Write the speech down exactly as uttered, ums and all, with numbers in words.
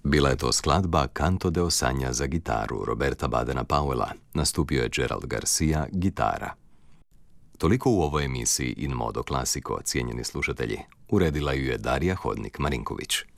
Bila je to skladba Canto de Osanja za gitaru Roberta Badena-Powella. Nastupio je Gerald Garcia, gitara. Toliko u ovoj emisiji In Modo Classico, cijenjeni slušatelji. Uredila ju je Darija Hodnik-Marinković.